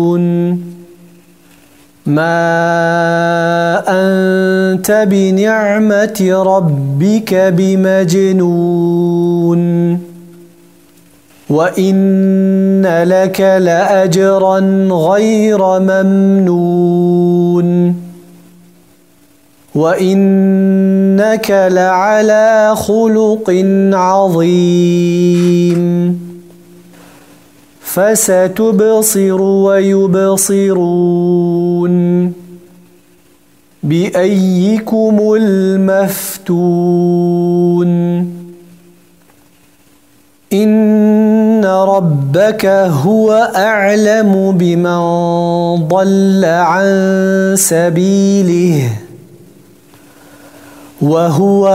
ما أنت بنعمة ربك بمجنون وإن لك لأجرا غير ممنون وإنك لعلى خلق عظيم فستبصر ويبصرون بأيكم المفتون إن ربك هو أعلم بمن ضل عن سبيله وهو